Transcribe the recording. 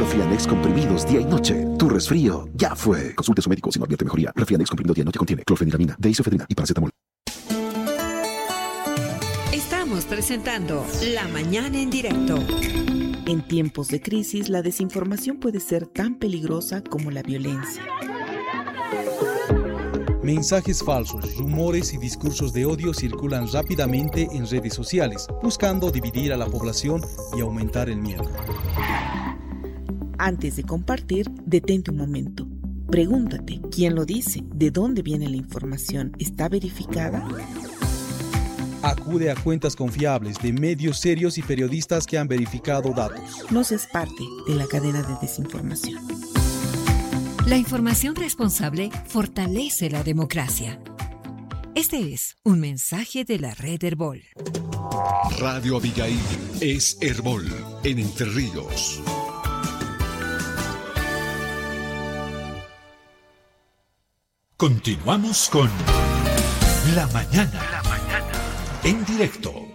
Refianex comprimidos día y noche. Tu resfrío ya fue. Consulte a su médico si no advierte mejoría. Refianex comprimido día y noche contiene clorfeniramina, deisofedrina y paracetamol. Estamos presentando La Mañana en Directo. En tiempos de crisis, la desinformación puede ser tan peligrosa como la violencia. Mensajes falsos, rumores y discursos de odio circulan rápidamente en redes sociales, buscando dividir a la población y aumentar el miedo. Antes de compartir, detente un momento. Pregúntate, ¿quién lo dice? ¿De dónde viene la información? ¿Está verificada? Acude a cuentas confiables de medios serios y periodistas que han verificado datos. No seas parte de la cadena de desinformación. La información responsable fortalece la democracia. Este es un mensaje de la red Herbol. Radio Abigail es Herbol en Entre Ríos. Continuamos con La Mañana en directo.